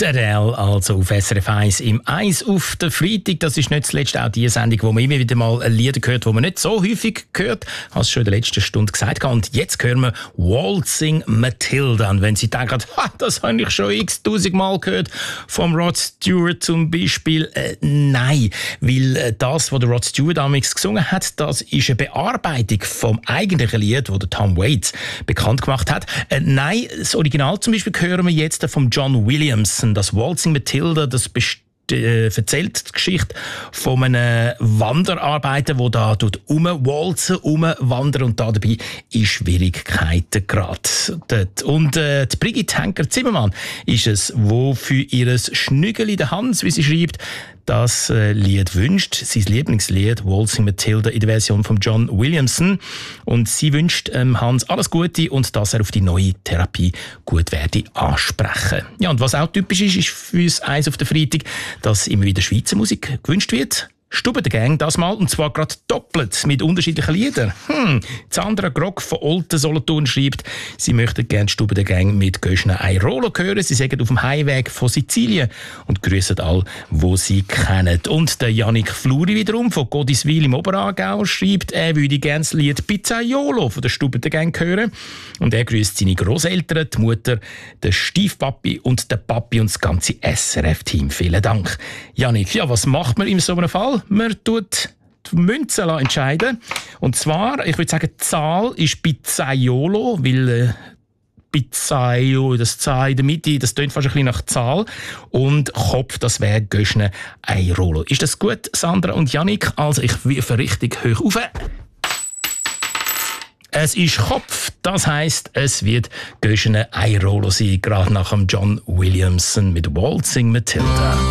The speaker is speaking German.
Der Adele, also auf SRF 1 im Eis auf der Freitag. Das ist nicht zuletzt auch die Sendung, wo man immer wieder mal Lieder hört, die man nicht so häufig hört, als schon in der letzten Stunde gesagt habe. Und jetzt hören wir Waltzing Matilda. Und wenn Sie denken, das habe ich schon x-tausend Mal gehört, vom Rod Stewart zum Beispiel, nein. Weil das, was der Rod Stewart damals gesungen hat, das ist eine Bearbeitung vom eigentlichen Lied, das der Tom Waits bekannt gemacht hat. Nein, das Original zum Beispiel hören wir jetzt von John Williams. Das Waltzing Matilda, das erzählt die Geschichte von einem Wanderarbeiter, der da rumwalzen, rumwandern und da dabei in Schwierigkeiten gerät. Und die Brigitte Henker-Zimmermann ist es, wo für ihr Schnüggeli, der Hans, wie sie schreibt, das Lied wünscht, sein Lieblingslied Waltzing Matilda in der Version von John Williamson. Und sie wünscht Hans alles Gute und dass er auf die neue Therapie gut werde ansprechen. Ja, und was auch typisch ist für uns Eis auf der Freitag, dass immer wieder Schweizer Musik gewünscht wird. Stube der Gang das mal, und zwar gerade doppelt mit unterschiedlichen Liedern. Sandra Grog von Olten Solothurn schreibt, sie möchte gerne Stube der Gang mit Göschner Airolo hören. Sie sagen auf dem Heimweg von Sizilien und grüßen alle, wo sie kennen. Und der Jannik Fluri wiederum von Godiswil im Oberaargau schreibt, er würde gerne das Lied Pizzaiolo von der Stube der Gang hören. Und er grüßt seine Grosseltern, die Mutter, den Stiefpapi und den Papi und das ganze SRF-Team. Vielen Dank. Jannik, ja, was macht man in so einem Fall? Man tut die Münze entscheiden. Und zwar, ich würde sagen, die Zahl ist Pizzaiolo, weil Pizzaio, das Zahl in der Mitte, das tönt fast ein bisschen nach Zahl. Und Kopf, das wäre Göschner Airolo. Ist das gut, Sandra und Jannik? Also ich wirfe richtig hoch auf. Es ist Kopf, das heisst, es wird Göschner Airolo sein, gerade nach dem John Williamson mit Waltzing Matilda.